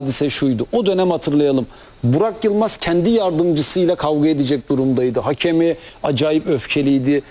hadise şuydu. O dönem hatırlayalım. Burak Yılmaz kendi yardımcısıyla kavga edecek durumdaydı. Hakemi acayip öfkeliydi.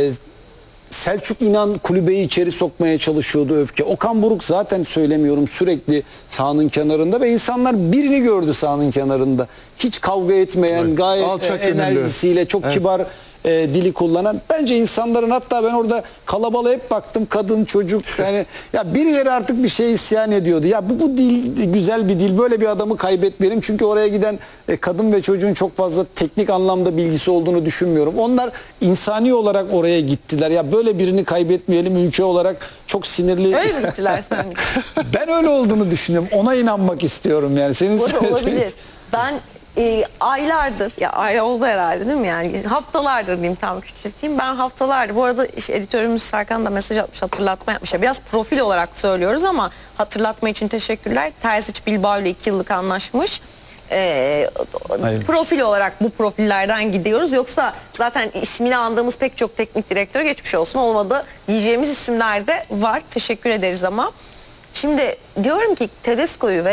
Selçuk İnan kulübeyi içeri sokmaya çalışıyordu, öfke. Okan Buruk zaten söylemiyorum, sürekli sahanın kenarında ve insanlar birini gördü sahanın kenarında. Hiç kavga etmeyen, gayet enerjisiyle çok kibar dili kullanan. Bence insanların, hatta ben orada kalabalığa hep baktım, kadın, çocuk, yani ya birileri artık bir şey isyan ediyordu. Ya bu dil güzel bir dil, böyle bir adamı kaybetmeyelim. Çünkü oraya giden kadın ve çocuğun çok fazla teknik anlamda bilgisi olduğunu düşünmüyorum. Onlar insani olarak oraya gittiler. Ya böyle birini kaybetmeyelim, ülke olarak çok sinirli. Öyle mi gittiler sanki? Ben öyle olduğunu düşünüyorum. Ona inanmak istiyorum yani. Senin olabilir. Ben aylardır, ya ay oldu herhalde değil mi, yani haftalardır diyeyim, tam küçülteyim, ben haftalardır, bu arada editörümüz Serkan da mesaj atmış, hatırlatma yapmış, ya biraz profil olarak söylüyoruz ama hatırlatma için teşekkürler. Terzic Bilbao ile 2 yıllık anlaşmış. Profil olarak bu profillerden gidiyoruz, yoksa zaten ismini andığımız pek çok teknik direktör geçmiş olsun olmadı diyeceğimiz isimler de var, teşekkür ederiz. Ama şimdi diyorum ki Tedesco'yu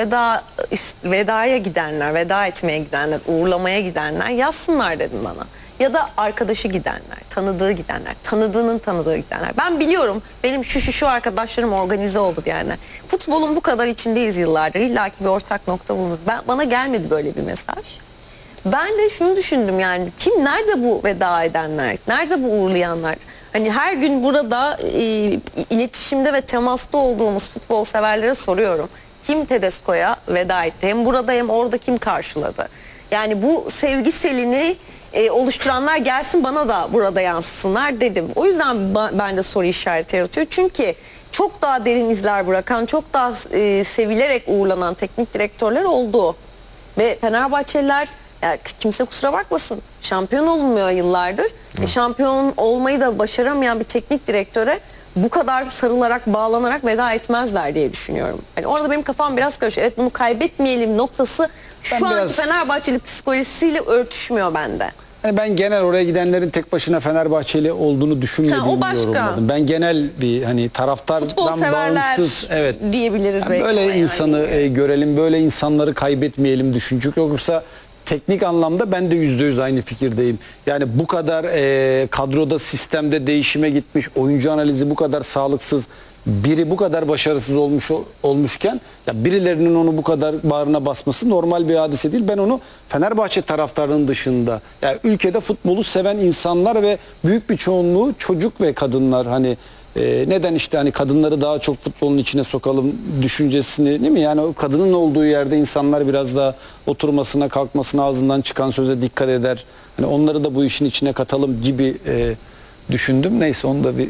vedaya gidenler, veda etmeye gidenler, uğurlamaya gidenler yazsınlar dedim bana. Ya da arkadaşı gidenler, tanıdığı gidenler, tanıdığının tanıdığı gidenler. Ben biliyorum, benim şu arkadaşlarım organize oldu diyenler. Futbolun bu kadar içindeyiz yıllardır. İlla ki bir ortak nokta bulunur. Bana gelmedi böyle bir mesaj. Ben de şunu düşündüm, yani nerede bu veda edenler, nerede bu uğurlayanlar? Hani her gün burada iletişimde ve temasta olduğumuz futbol severlere soruyorum. Kim Tedesco'ya veda etti? Hem burada hem orada kim karşıladı? Yani bu sevgi selini oluşturanlar gelsin, bana da burada yansısınlar dedim. O yüzden bende soru işareti yaratıyor. Çünkü çok daha derin izler bırakan, çok daha sevilerek uğurlanan teknik direktörler oldu. Ve Fenerbahçeliler, yani kimse kusura bakmasın, şampiyon olunmuyor yıllardır. Şampiyon olmayı da başaramayan bir teknik direktöre bu kadar sarılarak, bağlanarak veda etmezler diye düşünüyorum. Yani orada benim kafam biraz karışıyor. Evet, bunu kaybetmeyelim noktası şu anki Fenerbahçeli psikolojisiyle örtüşmüyor bende. Ben genel oraya gidenlerin tek başına Fenerbahçeli olduğunu düşünmediğimi yorumladım. Ben genel bir hani taraftardan bağımsız diyebiliriz belki. Böyle insanı görelim, böyle insanları kaybetmeyelim düşüncük. Yoksa teknik anlamda ben de %100 aynı fikirdeyim. Yani bu kadar kadroda, sistemde değişime gitmiş, oyuncu analizi bu kadar sağlıksız, biri bu kadar başarısız olmuşken ya birilerinin onu bu kadar bağrına basması normal bir hadise değil. Ben onu Fenerbahçe taraftarının dışında, yani ülkede futbolu seven insanlar ve büyük bir çoğunluğu çocuk ve kadınlar, hani neden işte hani kadınları daha çok futbolun içine sokalım düşüncesini, değil mi? Yani o kadının olduğu yerde insanlar biraz daha oturmasına, kalkmasına, ağzından çıkan söze dikkat eder. Hani onları da bu işin içine katalım gibi düşündüm. Neyse, onu da bir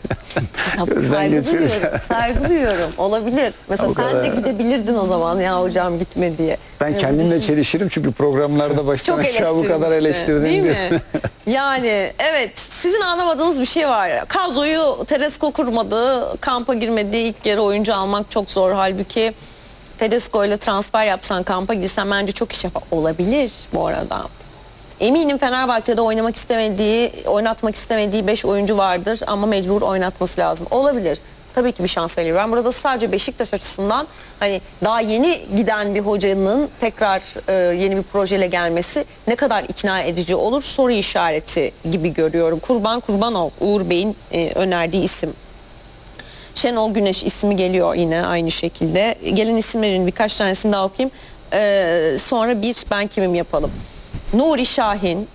gözden geçiririz. Saygı duyuyorum. Olabilir. Mesela sen de gidebilirdin o zaman, ya hocam gitme diye. Ben kendimle çelişirim çünkü programlarda baştan aşağı bu kadar eleştirdiğim değil mi? Yani evet, sizin anlamadığınız bir şey var. Kadroyu Tedesco kurmadı, kampa girmedi, ilk yarı oyuncu almak çok zor. Halbuki Tedesco ile transfer yapsan, kampa girsen bence çok iş yapar. Olabilir bu arada. Eminim Fenerbahçe'de oynatmak istemediği 5 oyuncu vardır ama mecbur oynatması lazım. Olabilir. Tabii ki bir şans veriyor. Ben burada sadece Beşiktaş açısından, hani daha yeni giden bir hocanın tekrar yeni bir projeyle gelmesi ne kadar ikna edici olur soru işareti gibi görüyorum. Kurbanov, Uğur Bey'in önerdiği isim. Şenol Güneş ismi geliyor yine aynı şekilde. Gelen isimlerin birkaç tanesini daha okuyayım. Sonra ben kimim yapalım. Nuri Şahin,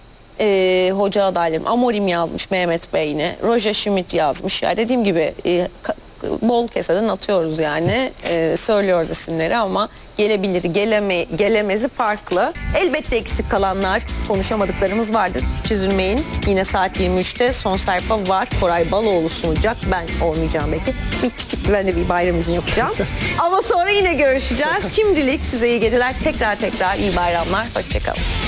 hoca adaylarım. Amorim yazmış Mehmet Bey yine. Roger Schmidt yazmış. Ya dediğim gibi bol keseden atıyoruz yani. Söylüyoruz isimleri ama gelebilir, gelemezi farklı. Elbette eksik kalanlar, konuşamadıklarımız vardır. Hiç üzülmeyin. Yine saat 23'te son sayfa var. Koray Baloğlu sunacak. Ben olmayacağım belki. Bir küçük ben de bir bayram izni yapacağım. Ama sonra yine görüşeceğiz. Şimdilik size iyi geceler. Tekrar iyi bayramlar. Hoşçakalın.